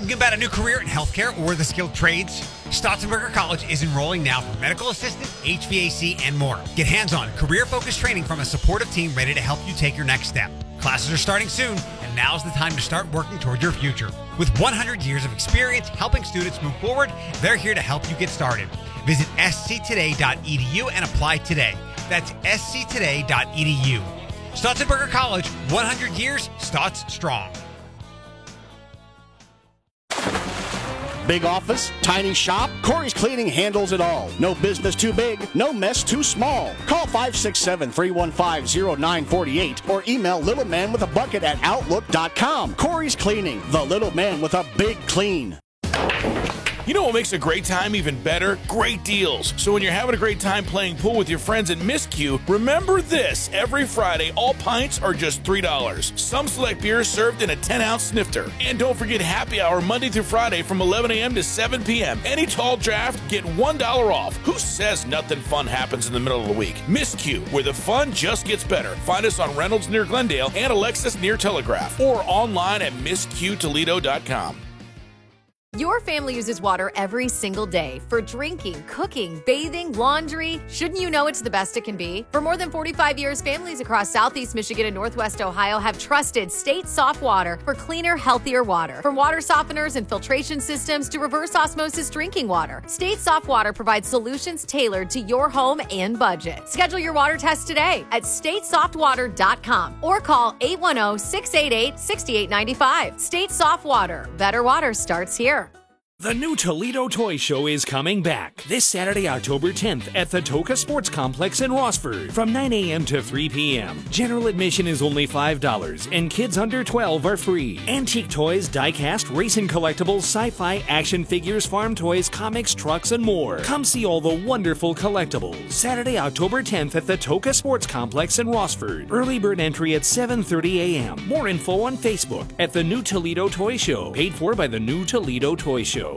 Thinking about a new career in healthcare or the skilled trades? Stotzenberger College is enrolling now for medical assistant, HVAC, and more. Get hands-on, career-focused training from a supportive team ready to help you take your next step. Classes are starting soon, and now's the time to start working toward your future. With 100 years of experience helping students move forward, they're here to help you get started. Visit sctoday.edu and apply today. That's sctoday.edu. Stotzenberger College, 100 years, Stotz strong. Big office, tiny shop, Corey's Cleaning handles it all. No business too big, no mess too small. Call 567-315-0948 or email littlemanwithabucket@outlook.com. Corey's Cleaning, the little man with a big clean. You know what makes a great time even better? Great deals. So when you're having a great time playing pool with your friends at Miscue, remember this. Every Friday, all pints are just $3. Some select beers served in a 10-ounce snifter. And don't forget happy hour Monday through Friday from 11 a.m. to 7 p.m. Any tall draft, get $1 off. Who says nothing fun happens in the middle of the week? Miscue, where the fun just gets better. Find us on Reynolds near Glendale and Alexis near Telegraph or online at miscuetoledo.com. Your family uses water every single day for drinking, cooking, bathing, laundry. Shouldn't you know it's the best it can be? For more than 45 years, families across Southeast Michigan and Northwest Ohio have trusted State Soft Water for cleaner, healthier water. From water softeners and filtration systems to reverse osmosis drinking water, State Soft Water provides solutions tailored to your home and budget. Schedule your water test today at statesoftwater.com or call 810-688-6895. State Soft Water. Better water starts here. The new Toledo Toy Show is coming back this Saturday, October 10th at the Toka Sports Complex in Rossford from 9 a.m. to 3 p.m. General admission is only $5 and kids under 12 are free. Antique toys, die-cast, racing collectibles, sci-fi, action figures, farm toys, comics, trucks, and more. Come see all the wonderful collectibles. Saturday, October 10th at the Toka Sports Complex in Rossford. Early bird entry at 7:30 a.m. More info on Facebook at the New Toledo Toy Show. Paid for by the New Toledo Toy Show.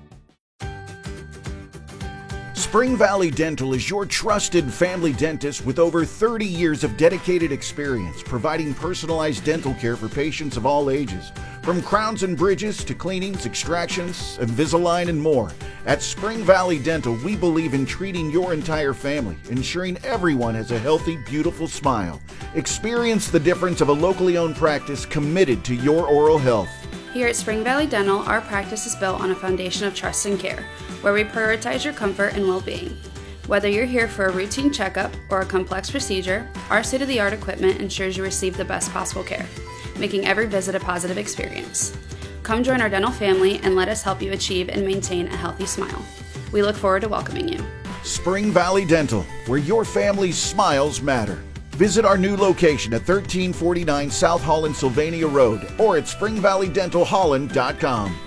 Spring Valley Dental is your trusted family dentist with over 30 years of dedicated experience providing personalized dental care for patients of all ages. From crowns and bridges to cleanings, extractions, Invisalign, and more. At Spring Valley Dental, we believe in treating your entire family, ensuring everyone has a healthy, beautiful smile. Experience the difference of a locally owned practice committed to your oral health. Here at Spring Valley Dental, our practice is built on a foundation of trust and care, where we prioritize your comfort and well-being. Whether you're here for a routine checkup or a complex procedure, our state-of-the-art equipment ensures you receive the best possible care, making every visit a positive experience. Come join our dental family and let us help you achieve and maintain a healthy smile. We look forward to welcoming you. Spring Valley Dental, where your family's smiles matter. Visit our new location at 1349 South Holland Sylvania Road or at springvalleydentalholland.com.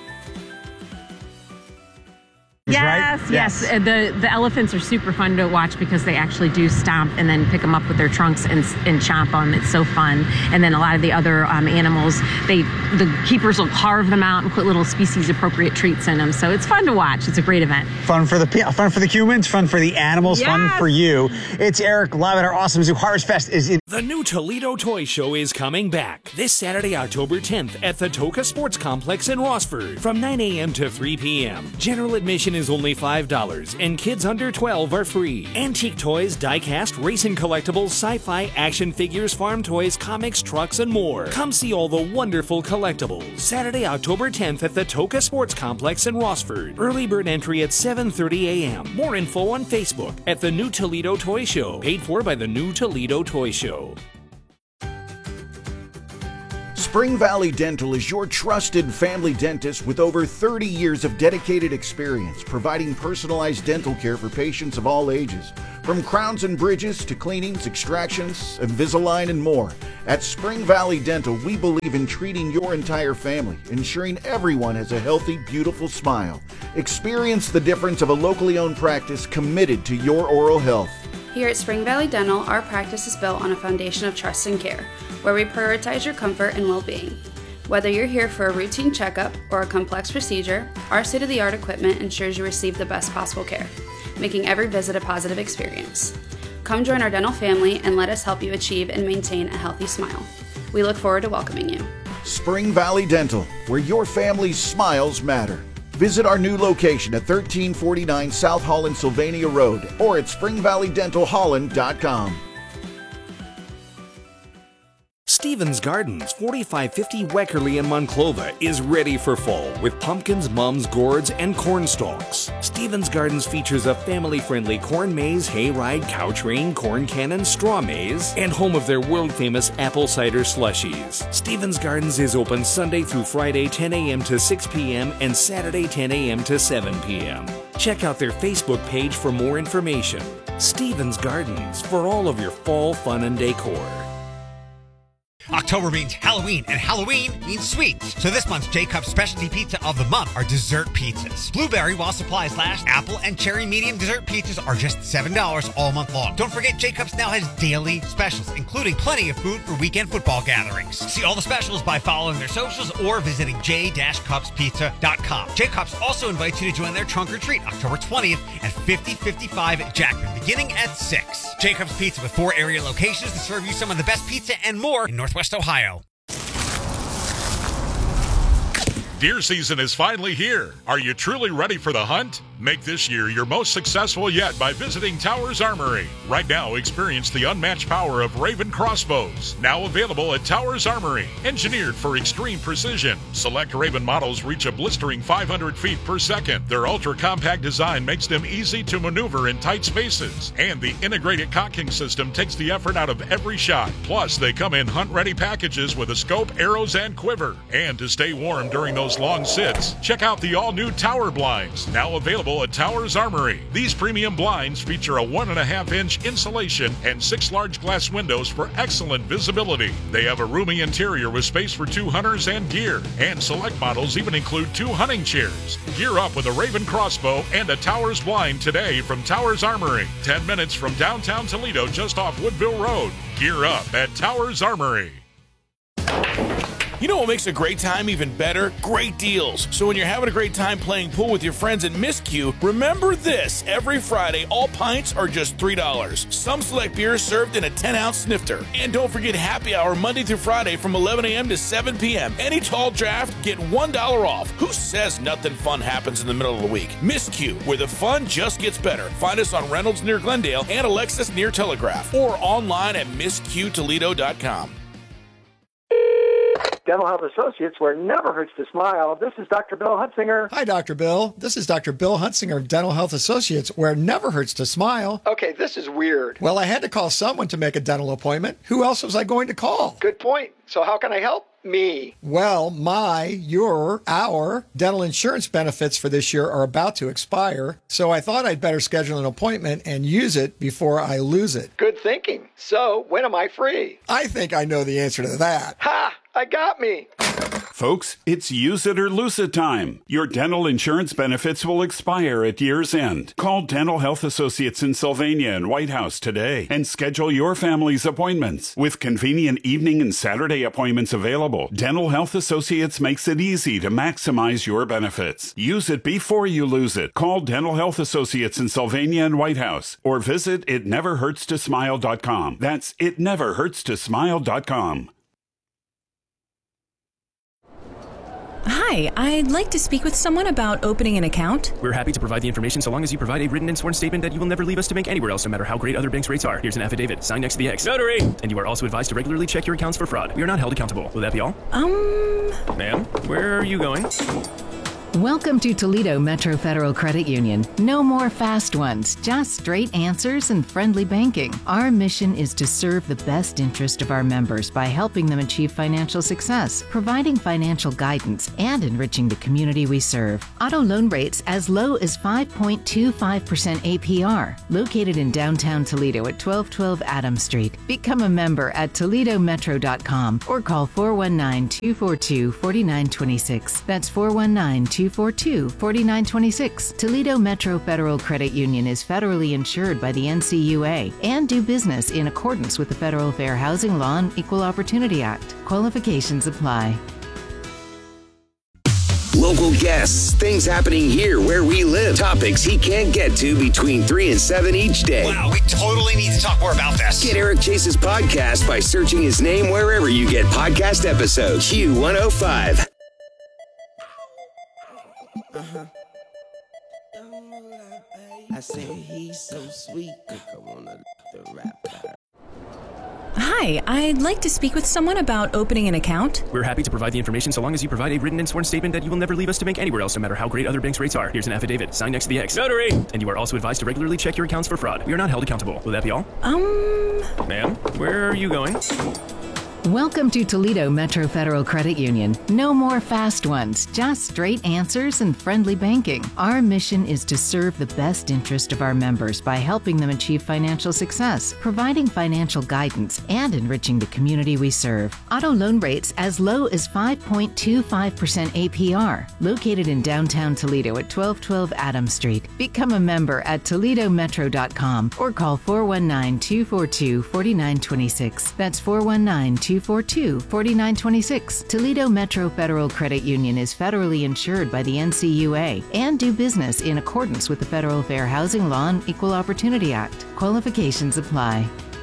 Yes, right? Yes. The elephants are super fun to watch because they actually do stomp and then pick them up with their trunks and chomp them. It's so fun. And then a lot of the other animals, the keepers will carve them out and put little species-appropriate treats in them. So it's fun to watch. It's a great event. Fun for the humans, fun for the animals, yes. Fun for you. It's Eric live at our awesome Zoo. Harvest Fest is in. The new Toledo Toy Show is coming back this Saturday, October 10th at the Toka Sports Complex in Rossford from 9 a.m. to 3 p.m. General admission is only $5 and kids under 12 are free. Antique toys, die-cast, racing collectibles, sci-fi, action figures, farm toys, comics, trucks, and more. Come see all the wonderful collectibles. Saturday, October 10th at the Toka Sports Complex in Rossford. Early bird entry at 7:30 a.m. More info on Facebook at the New Toledo Toy Show. Paid for by the New Toledo Toy Show. Spring Valley Dental is your trusted family dentist with over 30 years of dedicated experience providing personalized dental care for patients of all ages. From crowns and bridges to cleanings, extractions, Invisalign, and more. At Spring Valley Dental, we believe in treating your entire family, ensuring everyone has a healthy, beautiful smile. Experience the difference of a locally owned practice committed to your oral health. Here at Spring Valley Dental, our practice is built on a foundation of trust and care, where we prioritize your comfort and well-being. Whether you're here for a routine checkup or a complex procedure, our state-of-the-art equipment ensures you receive the best possible care, making every visit a positive experience. Come join our dental family and let us help you achieve and maintain a healthy smile. We look forward to welcoming you. Spring Valley Dental, where your family's smiles matter. Visit our new location at 1349 South Holland Sylvania Road or at springvalleydentalholland.com. Stevens Gardens, 4550 Weckerly in Monclova, is ready for fall with pumpkins, mums, gourds, and corn stalks. Stevens Gardens features a family-friendly corn maze, hayride, cow train, corn cannon, straw maze, and home of their world-famous apple cider slushies. Stevens Gardens is open Sunday through Friday 10 a.m. to 6 p.m. and Saturday 10 a.m. to 7 p.m. Check out their Facebook page for more information. Stevens Gardens, for all of your fall fun and decor. October means Halloween, and Halloween means sweets. So this month's Jacob's specialty pizza of the month are dessert pizzas. Blueberry while supplies last, apple and cherry medium dessert pizzas are just $7 all month long. Don't forget Jacob's now has daily specials, including plenty of food for weekend football gatherings. See all the specials by following their socials or visiting j-cupspizza.com. Jacob's also invites you to join their trunk or treat October 20th at 5055 Jackman, beginning at 6. Jacob's Pizza with 4 area locations to serve you some of the best pizza and more in Northwest Ohio. Deer season is finally here. Are you truly ready for the hunt? Make this year your most successful yet by visiting Towers Armory. Right now, experience the unmatched power of Raven crossbows. Now available at Towers Armory. Engineered for extreme precision. Select Raven models reach a blistering 500 feet per second. Their ultra-compact design makes them easy to maneuver in tight spaces. And the integrated cocking system takes the effort out of every shot. Plus, they come in hunt-ready packages with a scope, arrows, and quiver. And to stay warm during those long sits, check out the all-new Tower Blinds. Now available at Towers Armory. These premium blinds feature a 1.5-inch insulation and 6 large glass windows for excellent visibility. They have a roomy interior with space for 2 hunters and gear. And select models even include 2 hunting chairs. Gear up with a Raven crossbow and a Towers blind today from Towers Armory. 10 minutes from downtown Toledo, just off Woodville Road. Gear up at Towers Armory. You know what makes a great time even better? Great deals. So when you're having a great time playing pool with your friends at Miscue, remember this. Every Friday, all pints are just $3. Some select beers served in a 10-ounce snifter. And don't forget happy hour Monday through Friday from 11 a.m. to 7 p.m. Any tall draft, get $1 off. Who says nothing fun happens in the middle of the week? Miscue, where the fun just gets better. Find us on Reynolds near Glendale and Alexis near Telegraph. Or online at miscuetoledo.com. Dental Health Associates, where it never hurts to smile. This is Dr. Bill Huntsinger. Hi, Dr. Bill. This is Dr. Bill Huntsinger of Dental Health Associates, where it never hurts to smile. Okay, this is weird. Well, I had to call someone to make a dental appointment. Who else was I going to call? Good point. So how can I help? Me. Well, our dental insurance benefits for this year are about to expire, so I thought I'd better schedule an appointment and use it before I lose it. Good thinking. So, when am I free? I think I know the answer to that. Ha! I got me. Folks, it's use it or lose it time. Your dental insurance benefits will expire at year's end. Call Dental Health Associates in Sylvania and White House today and schedule your family's appointments. With convenient evening and Saturday appointments available, Dental Health Associates makes it easy to maximize your benefits. Use it before you lose it. Call Dental Health Associates in Sylvania and White House or visit itneverhurtstosmile.com. That's itneverhurtstosmile.com. Hi, I'd like to speak with someone about opening an account. We're happy to provide the information so long as you provide a written and sworn statement that you will never leave us to bank anywhere else, no matter how great other banks' rates are. Here's an affidavit, signed next to the X. Notary! And you are also advised to regularly check your accounts for fraud. We are not held accountable. Will that be all? Ma'am, where are you going? Welcome to Toledo Metro Federal Credit Union. No more fast ones, just straight answers and friendly banking. Our mission is to serve the best interest of our members by helping them achieve financial success, providing financial guidance, and enriching the community we serve. Auto loan rates as low as 5.25% APR. Located in downtown Toledo at 1212 Adams Street. Become a member at ToledoMetro.com or call 419-242-4926. That's 419-242-4926. Toledo Metro Federal Credit Union is federally insured by the NCUA and do business in accordance with the Federal Fair Housing Law and Equal Opportunity Act. Qualifications apply. Local guests, things happening here where we live, topics he can't get to between 3 and 7 each day. Wow, we totally need to talk more about this. Get Eric Chase's podcast by searching his name wherever you get podcast episodes. Q105. I said he's so sweet. I wanna the rap. Hi, I'd like to speak with someone about opening an account. We're happy to provide the information so long as you provide a written and sworn statement that you will never leave us to bank anywhere else, no matter how great other banks' rates are. Here's an affidavit. Sign next to the X. Notary! And you are also advised to regularly check your accounts for fraud. We are not held accountable. Will that be all? Ma'am, where are you going? Welcome to Toledo Metro Federal Credit Union. No more fast ones, just straight answers and friendly banking. Our mission is to serve the best interest of our members by helping them achieve financial success, providing financial guidance, and enriching the community we serve. Auto loan rates as low as 5.25% APR. Located in downtown Toledo at 1212 Adams Street. Become a member at ToledoMetro.com or call 419-242-4926. That's 419-242-4926. Toledo Metro Federal Credit Union is federally insured by the NCUA and do business in accordance with the Federal Fair Housing Law and Equal Opportunity Act. Qualifications apply.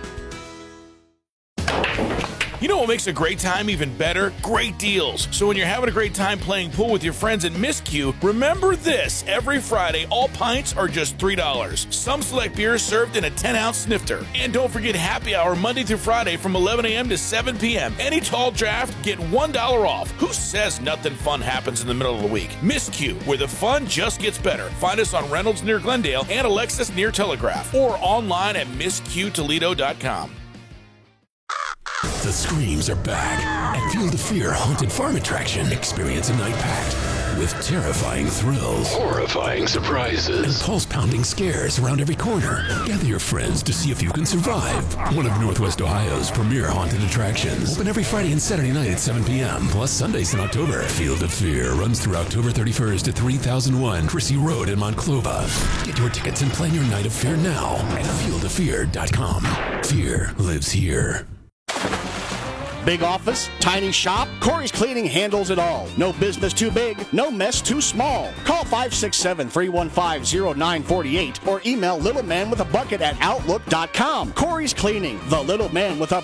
You know what makes a great time even better? Great deals. So when you're having a great time playing pool with your friends at Miscue, remember this. Every Friday, all pints are just $3. Some select beers served in a 10-ounce snifter. And don't forget happy hour Monday through Friday from 11 a.m. to 7 p.m. Any tall draft, get $1 off. Who says nothing fun happens in the middle of the week? Miscue, where the fun just gets better. Find us on Reynolds near Glendale and Alexis near Telegraph or online at MiscueToledo.com. The screams are back at Field of Fear Haunted Farm Attraction. Experience a night packed with terrifying thrills, horrifying surprises, and pulse-pounding scares around every corner. Gather your friends to see if you can survive. One of Northwest Ohio's premier haunted attractions. Open every Friday and Saturday night at 7 p.m. plus Sundays in October. Field of Fear runs through October 31st at 3001 Crissy Road in Monclova. Get your tickets and plan your night of fear now at fieldofear.com. Fear lives here. Big office, tiny shop, Corey's Cleaning handles it all. No business too big, no mess too small. Call 567-315-0948 or email littlemanwithabucket@outlook.com. Corey's Cleaning, the little man with a